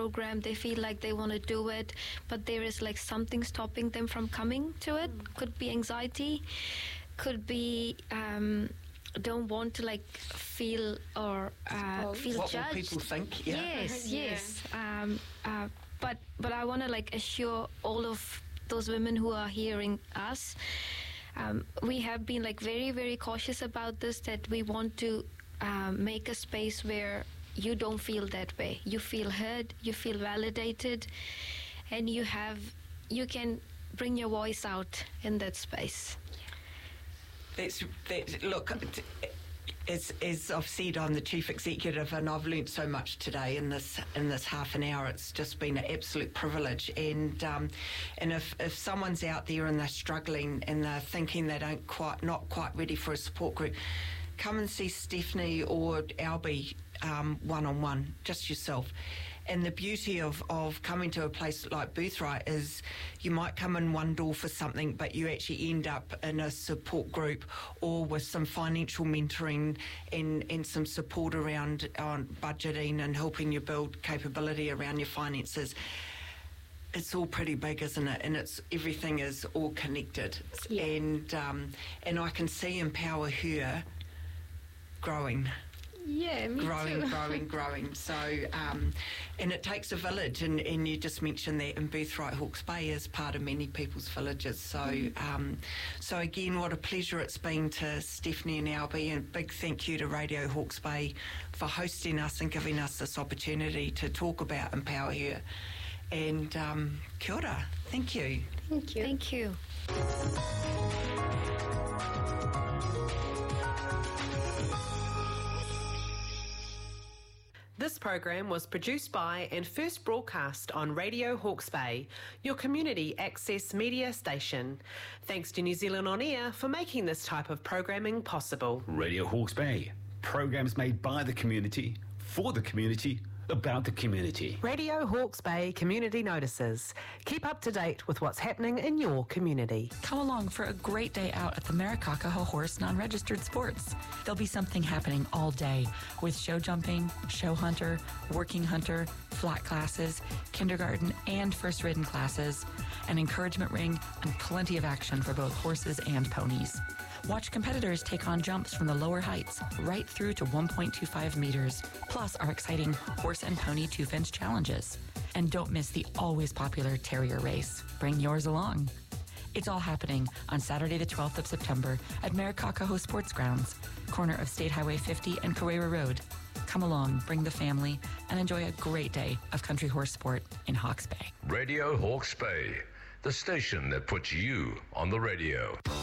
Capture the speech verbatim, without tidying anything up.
program. They feel like they want to do it, but there is like something stopping them from coming to it. Mm. Could be anxiety, could be um, don't want to like feel or uh, feel what judged. What will people think? Yeah. Yes, yeah. yes. Um, uh, but but I want to like assure all of those women who are hearing us. Um, we have been like very very cautious about this. That we want to uh, make a space where you don't feel that way. You feel heard, you feel validated, and you have, you can bring your voice out in that space. That's, that's, look, as, as I've said, I'm the Chief Executive, and I've learnt so much today in this in this half an hour. It's just been an absolute privilege. And um, and if, if someone's out there and they're struggling and they're thinking they don't quite, not quite ready for a support group, come and see Stephanie or Albie um, one-on-one, just yourself. And the beauty of, of coming to a place like Birthright is you might come in one door for something, but you actually end up in a support group or with some financial mentoring and, and some support around on budgeting and helping you build capability around your finances. It's all pretty big, isn't it? And it's everything is all connected. Yeah. And um, and I can see Empower Her growing. Yeah, me growing, too. growing, growing. So, um, and it takes a village, and, and you just mentioned that, and Birthright Hawke's Bay is part of many people's villages. So, mm. um, so again, what a pleasure it's been to Stephanie and Albie, and big thank you to Radio Hawke's Bay for hosting us and giving us this opportunity to talk about Empower Her. And um, kia ora. Thank you. Thank you. Thank you. This program was produced by and first broadcast on Radio Hawke's Bay, your community access media station. Thanks to New Zealand On Air for making this type of programming possible. Radio Hawke's Bay, programs made by the community, for the community, about the community. Radio Hawke's Bay Community Notices. Keep up to date with what's happening in your community. Come along for a great day out at the Marikakaha Horse Non-Registered Sports. There'll be something happening all day with show jumping, show hunter, working hunter, flat classes, kindergarten and first ridden classes, an encouragement ring, and plenty of action for both horses and ponies. Watch competitors take on jumps from the lower heights right through to one point two five meters, plus our exciting horse and pony two-fence challenges. And don't miss the always popular terrier race. Bring yours along. It's all happening on Saturday the twelfth of September at Marikakaha Sports Grounds, corner of State Highway fifty and Karewa Road. Come along, bring the family, and enjoy a great day of country horse sport in Hawke's Bay. Radio Hawke's Bay, the station that puts you on the radio.